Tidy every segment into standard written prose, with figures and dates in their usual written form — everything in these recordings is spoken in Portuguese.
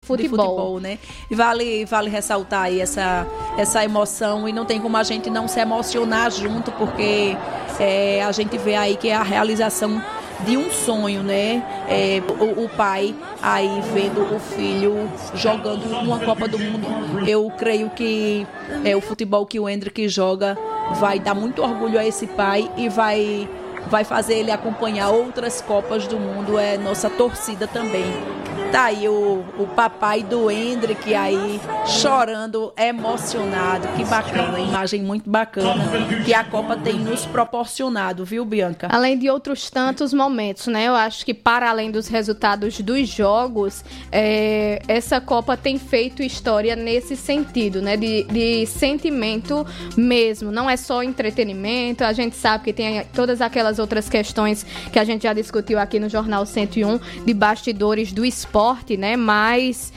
futebol, né? E vale ressaltar aí essa emoção, e não tem como a gente não se emocionar junto, porque a gente vê aí que é a realização de um sonho, né? O pai aí vendo o filho jogando uma Copa do Mundo. Eu creio que o futebol que o Endrick joga vai dar muito orgulho a esse pai e vai fazer ele acompanhar outras Copas do Mundo. É nossa torcida também. Tá aí o papai do Endrick aí chorando, emocionado. Que bacana, imagem muito bacana que a Copa tem nos proporcionado, viu, Bianca? Além de outros tantos momentos, né? Eu acho que para além dos resultados dos jogos, essa Copa tem feito história nesse sentido, né? De sentimento mesmo. Não é só entretenimento, a gente sabe que tem todas aquelas outras questões que a gente já discutiu aqui no Jornal 101, de bastidores do esporte, né? Mas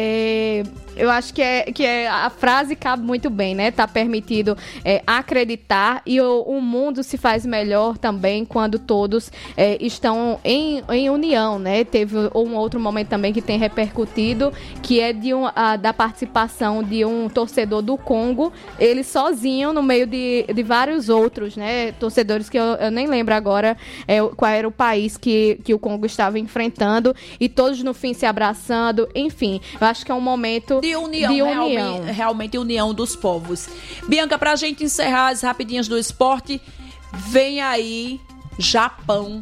eu acho que a frase cabe muito bem, né? Tá permitido acreditar, e o mundo se faz melhor também quando todos estão em união, né? Teve um outro momento também que tem repercutido, que é da participação de um torcedor do Congo, ele sozinho no meio de vários outros, né? Torcedores que eu nem lembro agora qual era o país que o Congo estava enfrentando, e todos no fim se abraçando. Enfim, eu acho que é um momento de união. Realmente união dos povos. Bianca, pra gente encerrar as rapidinhas do esporte, vem aí Japão,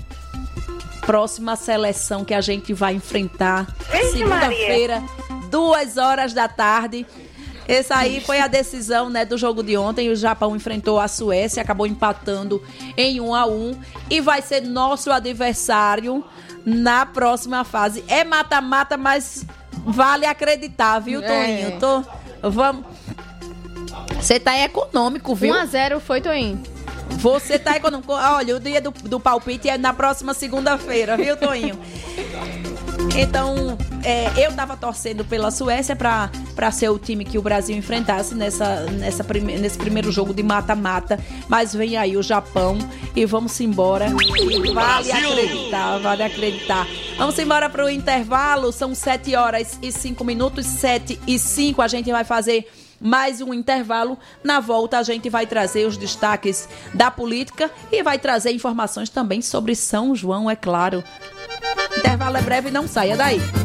próxima seleção que a gente vai enfrentar segunda-feira, 2h da tarde. Essa aí foi a decisão, né, do jogo de ontem. O Japão enfrentou a Suécia, acabou empatando em 1-1 e vai ser nosso adversário na próxima fase. É mata-mata, mas vale acreditar, viu, Toninho? Vamos. Você tá econômico, viu? 1-0 foi, Toninho. Você tá econômico. Olha, o dia do palpite é na próxima segunda-feira, viu, Toninho? Então, eu tava torcendo pela Suécia pra ser o time que o Brasil enfrentasse nesse primeiro jogo de mata-mata. Mas vem aí o Japão e vamos embora. Vale acreditar. Vamos embora pro intervalo. São 7h05, 7h05. A gente vai fazer mais um intervalo. Na volta a gente vai trazer os destaques da política e vai trazer informações também sobre São João, é claro. Intervalo é breve, não saia daí.